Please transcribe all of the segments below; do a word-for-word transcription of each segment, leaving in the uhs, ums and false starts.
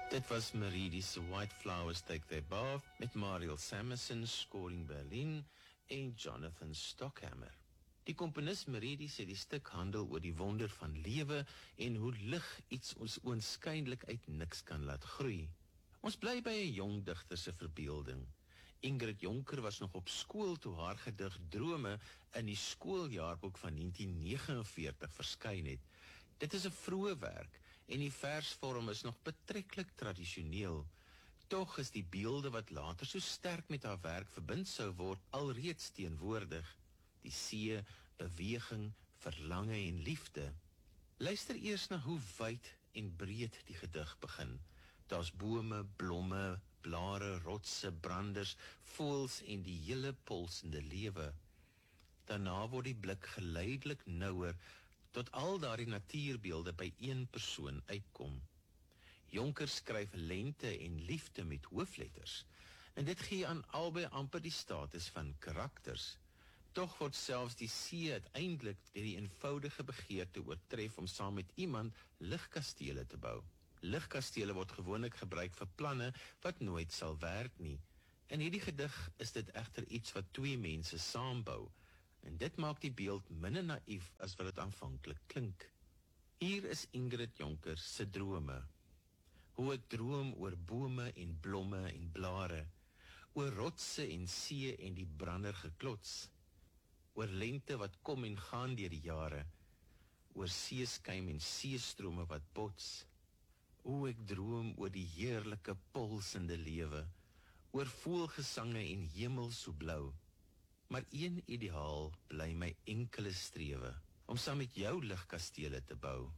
Dit was Meridi's White Flowers Take Their Bath met Mariel Samuelson, Scoring Berlin en Jonathan Stockhammer. Die komponis Meridi sê die stuk handel oor die wonder van lewe en hoe lig iets ons oënskynlik uit niks kan laat groei. Ons bly by 'n jong digter se verbeelding. Ingrid Jonker was nog op skool toe haar gedig Drome in die skooljaarboek van negentien negenenveertig verskyn het. Dit is 'n vroeë werk en die versvorm is nog betreklik tradisioneel. Tog is die beelde wat later so sterk met haar werk verbind sou word alreeds teenwoordig. Die see, beweging, verlange en liefde. Luister eers na hoe wyd en breed die gedig begin. Daar's bome, blomme, blare, rotse, branders, voëls en die hele polsende lewe. Daarna word die blik geleidelik nouer tot al daardie natuurbeelde by een persoon uitkom. Jonker skryf lente en liefde met hoofletters, en dit gee aan albei amper die status van karakters. Tog word selfs die see uiteindelik deur die eenvoudige begeerte oortref om saam met iemand ligkastele te bou. Ligkastele word gewoonlik gebruik vir planne wat nooit sal werk nie. In hierdie gedig is dit egter iets wat twee mense saambou, en dit maak die beeld minder naïef as wat dit aanvanklik klink. Hier is Ingrid Jonker se drome. Hoe ek droom oor bome en blomme en blare, oor rotse en see en die brander geklots, oor lente wat kom en gaan deur die jare, oor seeskuim en seestrome wat bots. O, ek droom oor die heerlike polsende lewe, oor voëlgesange en hemel so blou. Maar een ideaal bly my enkele strewe, om saam met jou ligkastele te bou.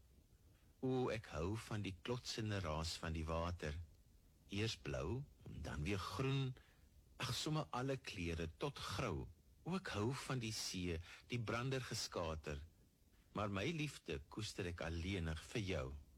O, ek hou van die klotsende raas van die water, eers blou, dan weer groen, ag sommer alle kleure tot grou. O, ek hou van die see, die brander geskater, maar my liefde koester ek alleenig vir jou.